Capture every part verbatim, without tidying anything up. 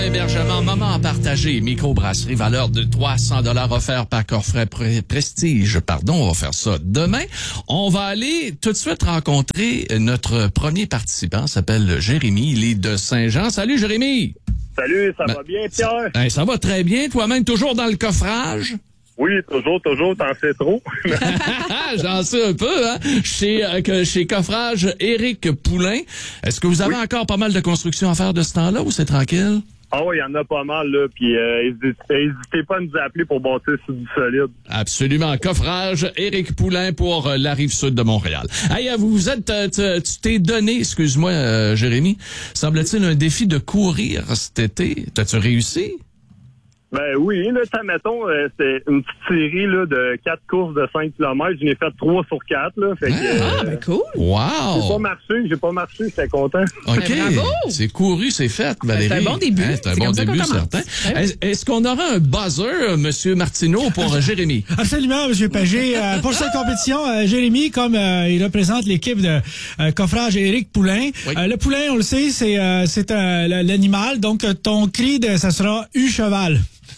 Hébergement, moment à partager, microbrasserie, valeur de trois cents dollars offert par Coffret Prestige. Pardon, on va faire ça demain. On va aller tout de suite rencontrer notre premier participant, s'appelle Jérémy, il est de Saint-Jean. Salut Jérémy! Salut, ça ben, va bien, Pierre? Ça, ça va très bien, toi-même, toujours dans le coffrage? Oui, toujours, toujours, t'en sais trop. J'en sais un peu, hein? Chez, euh, que, chez Coffrage, Éric Poulain. Est-ce que vous avez oui. encore pas mal de construction à faire de ce temps-là ou c'est tranquille? Ah oui, il y en a pas mal, là, puis euh, n'hésitez pas à nous appeler pour bâtir sur du solide. Absolument. Coffrage, Éric Poulain pour euh, la Rive-Sud de Montréal. Hey, vous êtes, euh, tu t'es donné, excuse-moi, euh, Jérémy, semble-t-il un défi de courir cet été. T'as-tu réussi? Ben oui, là, ça, mettons, euh, c'est une petite série là, de quatre courses de cinq kilomètres. J'en ai fait trois sur quatre. Là, fait que, ah, euh, ben cool! Wow! J'ai pas marché, j'ai pas marché, j'étais content. OK. Ben, bravo! C'est couru, c'est fait, Valérie. C'est un bon début. Hein, c'est un c'est bon début, certain. Est-ce, est-ce qu'on aura un buzzer, M. Martineau, pour Jérémy? Absolument, M. Pagé. Euh, pour cette compétition, euh, Jérémy, comme euh, il représente l'équipe de euh, Coffrage Éric Poulain, oui. euh, le poulain, on le sait, c'est, euh, c'est euh, l'animal. Donc, ton cri, de, ça sera « U-cheval ».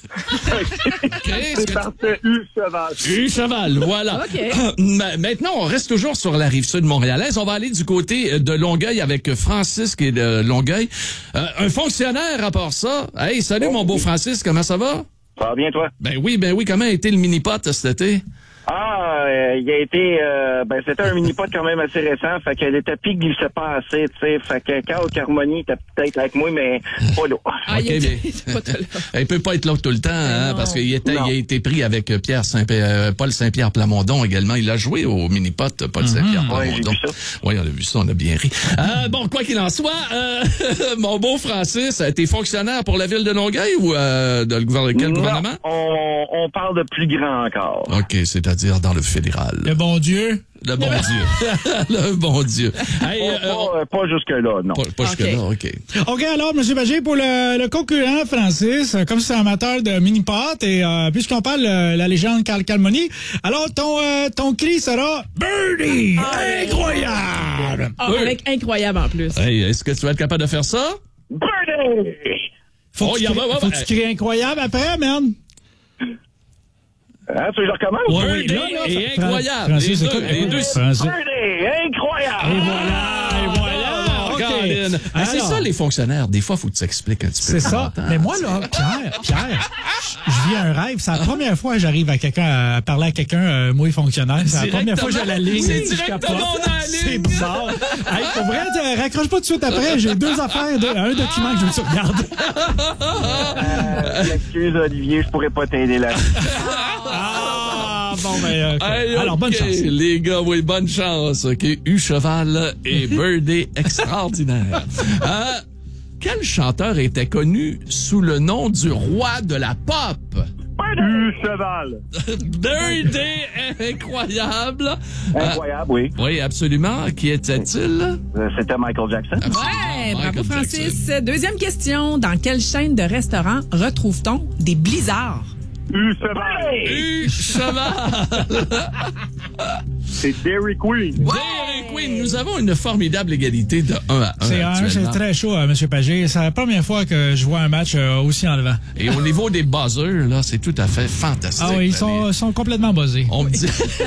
Okay, c'est parfait, U-cheval. U-cheval, voilà. Okay. Maintenant, on reste toujours sur la Rive-Sud montréalaise. On va aller du côté de Longueuil avec Francis qui est de Longueuil. Euh, un fonctionnaire à part ça. Hey, salut oh, mon beau Francis, comment ça va? Ça va bien, toi? Ben oui, ben oui. Comment a été le mini-pot cet été? Ah, euh, il a été, euh, ben c'était un mini-pot quand même assez récent, fait que les tapis glissaient pas assez, tu sais, fait que Carl Carmoni était peut-être avec moi, mais pas là. Ah, okay, il, était, mais... était pas là. Il peut pas être là tout le temps, hein, parce qu'il était, il a été pris avec Pierre Saint euh, Paul Saint-Pierre Plamondon également. Il a joué au mini-pot, Paul mm-hmm. Saint-Pierre Plamondon. Ouais, oui, on a vu ça, on a bien ri. Euh, bon, quoi qu'il en soit, euh, mon beau Francis, t'es fonctionnaire pour la ville de Longueuil ou euh, de le gouvernement? Quel non, gouvernement? On, on parle de plus grand encore. OK, c'est-à-dire dans le fédéral. Le bon Dieu. Le bon Dieu. Le bon Dieu. Hey, pas, euh, pas, pas jusque-là, non. Pas, pas okay. jusque-là, OK. OK, alors, M. Bagé, pour le, le concurrent, Francis, comme c'est amateur de mini-pot, et euh, puisqu'on parle de la légende Carl Carmoni, alors ton, euh, ton cri sera « Birdie! Ah, incroyable! » Ah, avec incroyable en plus. Hey, est-ce que tu vas être capable de faire ça? Birdie! Faut oh, que tu cries, hey. cries incroyable après, man? Hein, tu veux que je recommence? Oui, oui, là, là, et incroyable. Francis, les écoute, deux, les deux. Birdie! Incroyable! Et voilà, et voilà! Okay. Ah, c'est ça, les fonctionnaires. Des fois, il faut que tu t'expliques un petit peu. C'est ça. Mais moi, là, Pierre, Pierre, je vis un rêve. C'est la première fois que j'arrive à quelqu'un, à parler à quelqu'un, euh, moi, fonctionnaire. C'est la première fois que j'ai la ligne. C'est directement dans la ligne. C'est bizarre. Hey, pour vrai, raccroche pas tout de suite après. J'ai deux affaires, deux, un document que je veux que tu regardes. Euh, excuse, Olivier, je pourrais pas t'aider là. Ah, bon, ben, okay. Hey, alors, bonne okay, chance. Les gars, oui, bonne chance. OK, U-cheval et Birdie extraordinaire. Euh, quel chanteur était connu sous le nom du roi de la pop? U-cheval. Birdie incroyable. Incroyable, euh, oui. Oui, absolument. Qui était-il? Euh, C'était Michael Jackson. Absolument. Ouais, Michael bravo Francis. Jackson. Deuxième question. Dans quelle chaîne de restaurants retrouve-t-on des blizzards? U-cheval. U-cheval. C'est Dairy Queen. Ouais. Dairy Queen. Nous avons une formidable égalité de un à un. C'est un, c'est très chaud, euh, M. Pagé. C'est la première fois que je vois un match euh, aussi enlevant. Et au niveau des buzzers, là, c'est tout à fait fantastique. Ah oui, ils sont, sont complètement buzzés. On me dit...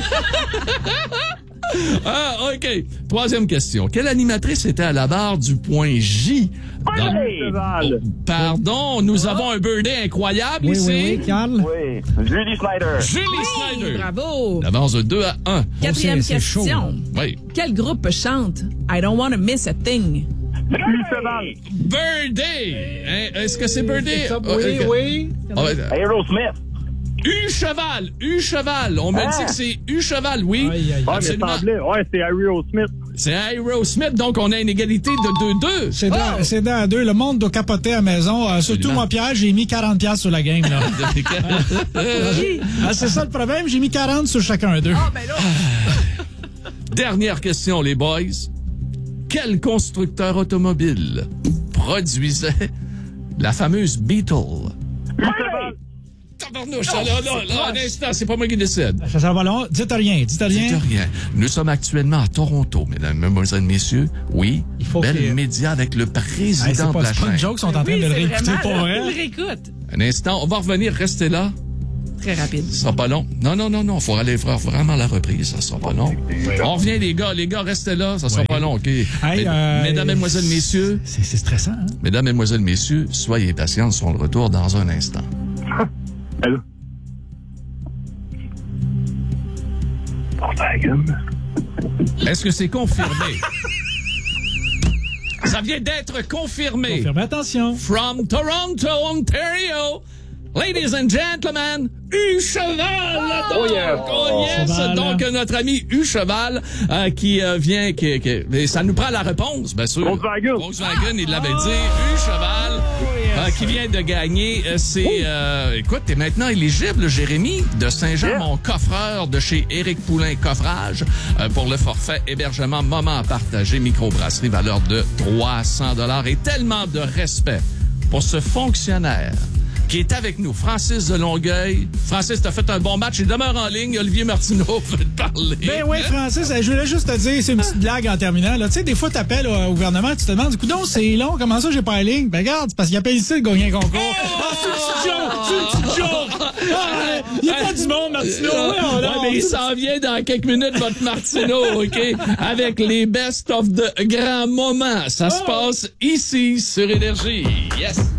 Ah, OK. Troisième question. Quelle animatrice était à la barre du point J? Dans... Cheval. Oh, pardon, nous avons un birdie incroyable oui, ici. Oui, oui, Carl. Oui. Julie Snyder. Julie Oui, Snyder. bravo. D'avance de deux à un. Quatrième Oh, c'est, c'est question. Chaud. Oui. Quel groupe chante I don't want to miss a thing? U-cheval. Birdie. Hein, est-ce que c'est Birdie? Oui, okay. oui. Oh, Aerosmith. U-cheval. U-cheval. On me ah. dit que c'est U-cheval, oui. Aïe, aïe. Ouais, Absolument. mais semblait. Ouais, c'est Aerosmith. C'est Aerosmith, donc on a une égalité de deux deux. C'est dans, oh. c'est dans deux. Le monde doit capoter à la maison. Euh, surtout moi, Pierre, j'ai mis quarante piastres sur la game. Là. ah, c'est ça le problème. J'ai mis quarante sur chacun d'eux. Ah, ben là. Dernière question, les boys. Quel constructeur automobile produisait la fameuse Beetle? U-cheval. tabarnouche, là, là, là, là, un instant, c'est pas moi qui décide. Ça s'en va long. Dites rien, dites rien. Dites rien. Nous sommes actuellement à Toronto, mesdames, mesdemoiselles, messieurs. Oui, Il faut bel qu'il- média avec le président Hey, c'est de pas, la c'est pas une chaîne. joke, ils sont en train Oui, de le c'est réécouter vraiment, pour là, vrai. on le réécoute. Un instant, on va revenir, restez là. Très rapide. Ça sera pas long. Non, non, non, non, faut aller voir vraiment la reprise, ça sera pas long. On revient, les gars, les gars, restez là, ça sera Oui. pas long, OK? Hey, Mes- euh, Mesdames, mesdemoiselles, messieurs, C'est c'est stressant, hein? mesdames, mesdemoiselles, messieurs, soyez patients, sont de retour dans un instant. Allô? Volkswagen. Est-ce que c'est confirmé? Ça vient d'être confirmé. Fermez attention. From Toronto, Ontario, ladies and gentlemen, U Cheval. Oh yeah. Oh yes. Cheval. Donc notre ami U Cheval euh, qui euh, vient, qui, qui, mais ça nous prend la réponse, bien sûr. Volkswagen. Volkswagen, il l'avait dit. U Cheval. Euh, qui vient de gagner. Euh, c'est, euh, écoute, t'es maintenant éligible, Jérémy, de Saint-Jean, Yeah. mon coffreur de chez Éric Poulain Coffrage, euh, pour le forfait hébergement moment partagé microbrasserie, valeur de trois cents dollars et tellement de respect pour ce fonctionnaire qui est avec nous, Francis de Longueuil. Francis, t'as fait un bon match. Il demeure en ligne. Olivier Martineau veut te parler. Ben oui, Francis, je voulais juste te dire, c'est une petite blague en terminant. Là. Tu sais, des fois, t'appelles au gouvernement, tu te demandes, du coup, non, c'est long, comment ça, j'ai pas la ligne? Ben regarde, c'est parce qu'il appelle ici le gagner un concours. Ah, c'est une petite joke, c'est une petite joke. Ah, il y a pas du monde, Martineau. Euh, Ouais, on ouais, a- mais il s'en vient dans quelques minutes, votre Martineau, OK? Avec les best of the grands moments. Ça se passe ici, sur Énergie. Yes!